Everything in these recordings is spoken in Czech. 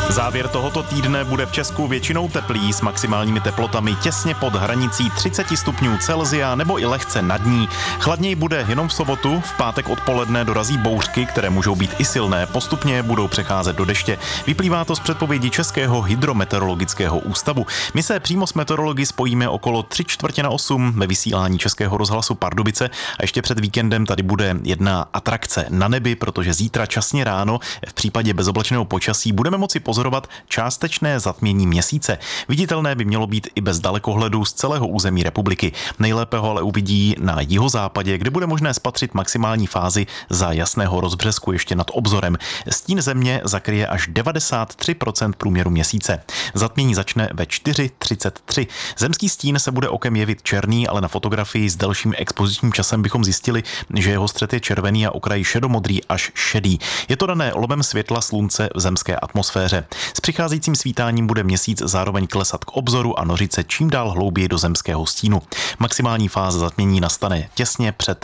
Závěr tohoto týdne bude v Česku většinou teplý s maximálními teplotami těsně pod hranicí 30 stupňů Celsia nebo i lehce nad ní. Chladněji bude jenom v sobotu, v pátek odpoledne dorazí bouřky, které můžou být i silné, postupně budou přecházet do deště. Vyplývá to z předpovědi Českého hydrometeorologického ústavu. My se přímo s meteorology spojíme okolo 7:45 ve vysílání Českého rozhlasu Pardubice a ještě před víkendem tady bude jedna atrakce na nebi, protože zítra časně ráno v případě bezoblačného počasí budeme moci pozorovat částečné zatmění měsíce. Viditelné by mělo být i bez dalekohledu z celého území republiky. Nejlépe ho ale uvidí na jihozápadě, kde bude možné spatřit maximální fázi za jasného rozbřesku ještě nad obzorem. Stín země zakryje až 93% průměru měsíce. Zatmění začne ve 4:33. Zemský stín se bude okem jevit černý, ale na fotografii s delším expozičním časem bychom zjistili, že jeho střed je červený a okraj šedomodrý až šedý. Je to dané lomem světla slunce v zemské atmosféře. S přicházejícím svítáním bude měsíc zároveň klesat k obzoru a nořit se čím dál hlouběji do zemského stínu. Maximální fáze zatmění nastane těsně před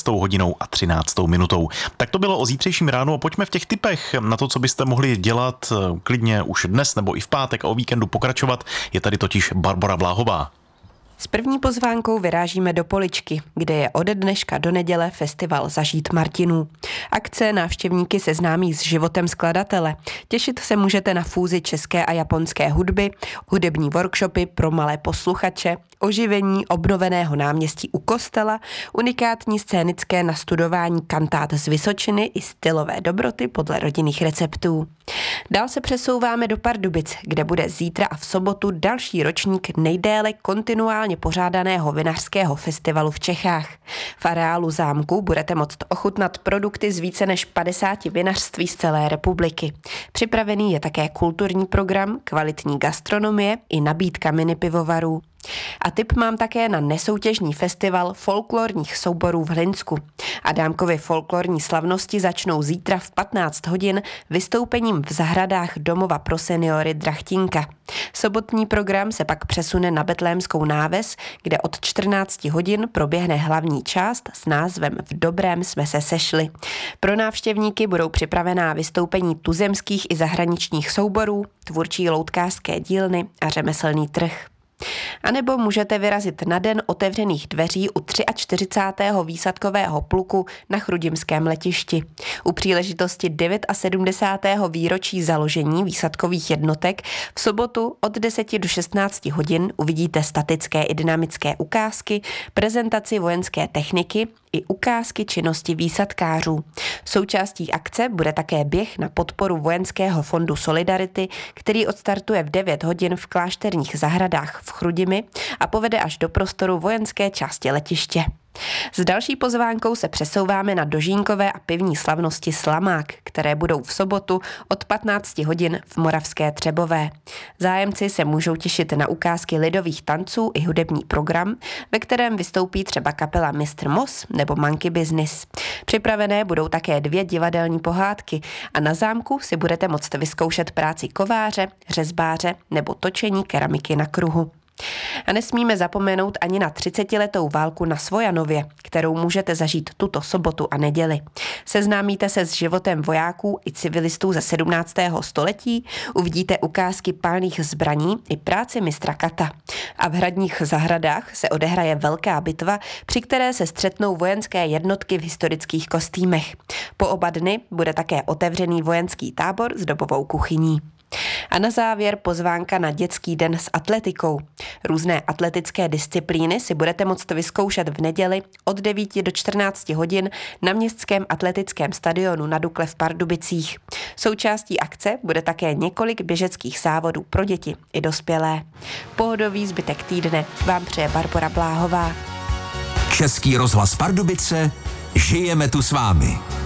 6:13. Tak to bylo o zítřejším ránu a pojďme v těch tipech na to, co byste mohli dělat klidně už dnes nebo i v pátek a o víkendu pokračovat. Je tady totiž Barbora Bláhová. S první pozvánkou vyrážíme do Poličky, kde je ode dneška do neděle festival Zažít Martinů. Akce návštěvníky seznámí s životem skladatele. Těšit se můžete na fúzi české a japonské hudby, hudební workshopy pro malé posluchače, oživení obnoveného náměstí u kostela, unikátní scénické nastudování kantát z Vysočiny i stylové dobroty podle rodinných receptů. Dál se přesouváme do Pardubic, kde bude zítra a v sobotu další ročník nejdéle kontinuálně pořádaného vinařského festivalu v Čechách. V areálu zámku budete moct ochutnat produkty z více než 50 vinařství z celé republiky. Připravený je také kulturní program, kvalitní gastronomie i nabídka mini pivovarů. A tip mám také na nesoutěžní festival folklorních souborů v Hlinsku. Adámkovy folklorní slavnosti začnou zítra v 15 hodin vystoupením v zahradách domova pro seniory Drachtinka. Sobotní program se pak přesune na Betlémskou náves, kde od 14 hodin proběhne hlavní část s názvem V dobrém jsme se sešli. Pro návštěvníky budou připravená vystoupení tuzemských i zahraničních souborů, tvůrčí loutkářské dílny a řemeslný trh. A nebo můžete vyrazit na den otevřených dveří u 43. výsadkového pluku na chrudimském letišti. U příležitosti 79. výročí založení výsadkových jednotek v sobotu od 10 do 16 hodin uvidíte statické i dynamické ukázky, prezentaci vojenské techniky i ukázky činnosti výsadkářů. Součástí akce bude také běh na podporu Vojenského fondu Solidarity, který odstartuje v 9 hodin v Klášterních zahradách v Chrudimi a povede až do prostoru vojenské části letiště. S další pozvánkou se přesouváme na dožínkové a pivní slavnosti Slamák, které budou v sobotu od 15 hodin v Moravské Třebové. Zájemci se můžou těšit na ukázky lidových tanců i hudební program, ve kterém vystoupí třeba kapela Mr. Moss nebo Monkey Business. Připravené budou také 2 divadelní pohádky a na zámku si budete moct vyzkoušet práci kováře, řezbáře nebo točení keramiky na kruhu. A nesmíme zapomenout ani na 30letou válku na Svojanově, kterou můžete zažít tuto sobotu a neděli. Seznámíte se s životem vojáků i civilistů ze 17. století, uvidíte ukázky palných zbraní i práci mistra Kata. A v hradních zahradách se odehraje velká bitva, při které se střetnou vojenské jednotky v historických kostýmech. Po oba dny bude také otevřený vojenský tábor s dobovou kuchyní. A na závěr pozvánka na dětský den s atletikou. Různé atletické disciplíny si budete moct vyzkoušet v neděli od 9 do 14 hodin na městském atletickém stadionu na Dukle v Pardubicích. Součástí akce bude také několik běžeckých závodů pro děti i dospělé. Pohodový zbytek týdne vám přeje Barbora Bláhová. Český rozhlas Pardubice, žijeme tu s vámi.